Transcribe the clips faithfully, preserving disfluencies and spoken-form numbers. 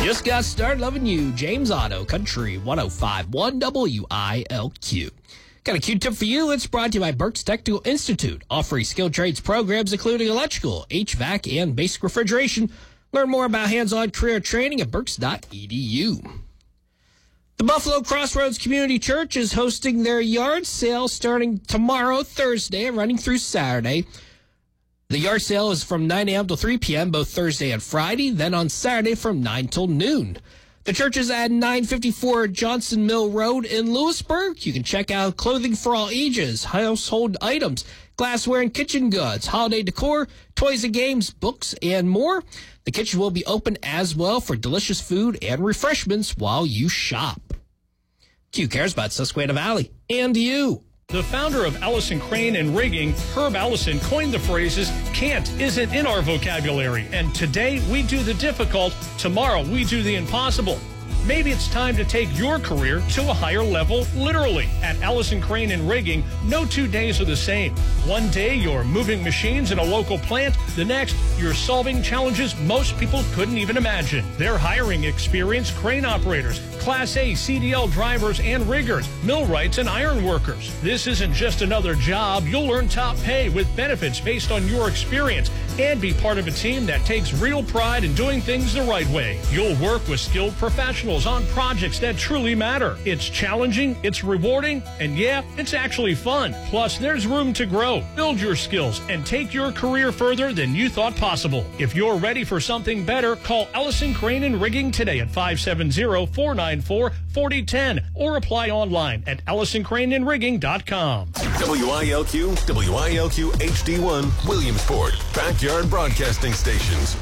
Just got started loving you. James Auto, Country one oh five point one W I L Q. Got a Q-tip for you. It's brought to you by Burke's Technical Institute, offering skilled trades programs including electrical, H V A C, and basic refrigeration. Learn more about hands-on career training at burks dot e d u. The Buffalo Crossroads Community Church is hosting their yard sale starting tomorrow, Thursday, and running through Saturday. The yard sale is from nine a.m. till three p.m. both Thursday and Friday, then on Saturday from nine till noon. The church is at nine fifty-four Johnson Mill Road in Lewisburg. You can check out clothing for all ages, household items, glassware and kitchen goods, holiday decor, toys and games, books, and more. The kitchen will be open as well for delicious food and refreshments while you shop. Q cares about Susquehanna Valley and you. The founder of Allison Crane and Rigging, Herb Allison, coined the phrases, can't isn't in our vocabulary. And today we do the difficult, tomorrow we do the impossible. Maybe it's time to take your career to a higher level, literally. At Allison Crane and Rigging, no two days are the same. One day you're moving machines in a local plant. The next, you're solving challenges most people couldn't even imagine. They're hiring experienced crane operators, Class A C D L drivers and riggers, millwrights and iron workers. This isn't just another job. You'll earn top pay with benefits based on your experience and be part of a team that takes real pride in doing things the right way. You'll work with skilled professionals on projects that truly matter. It's challenging, it's rewarding, and yeah, it's actually fun. Plus, there's room to grow, build your skills, and take your career further than you thought possible. If you're ready for something better, call Allison Crane and Rigging today at five seven zero, four nine four, four zero one zero or apply online at allison crane and rigging dot com. W I L Q, W I L Q H D one, Williamsport, Backyard Broadcasting Stations.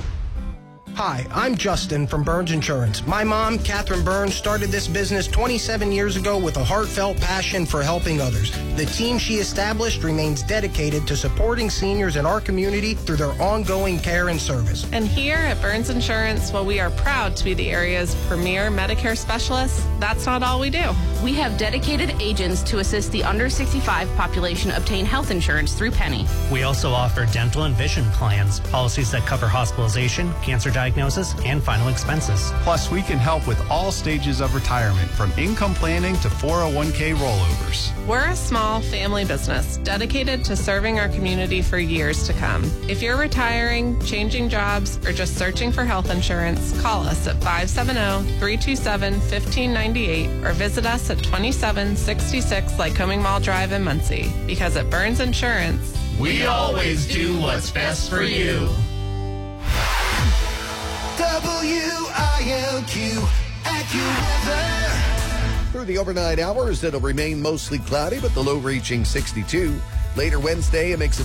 Hi, I'm Justin from Burns Insurance. My mom, Catherine Burns, started this business twenty-seven years ago with a heartfelt passion for helping others. The team she established remains dedicated to supporting seniors in our community through their ongoing care and service. And here at Burns Insurance, while we are proud to be the area's premier Medicare specialists, that's not all we do. We have dedicated agents to assist the under sixty-five population obtain health insurance through Penny. We also offer dental and vision plans, policies that cover hospitalization, cancer diagnosis, and final expenses. Plus, we can help with all stages of retirement, from income planning to four oh one k rollovers. We're a small family business dedicated to serving our community for years to come. If you're retiring, changing jobs, or just searching for health insurance, call us at five seven zero, three two seven, one five nine eight or visit us at twenty-seven sixty-six Lycoming Mall Drive in Muncie. Because at Burns Insurance, we always do what's best for you. W I L Q AccuWeather. Through the overnight hours, it'll remain mostly cloudy, but the low reaching sixty-two. Later Wednesday, a mix of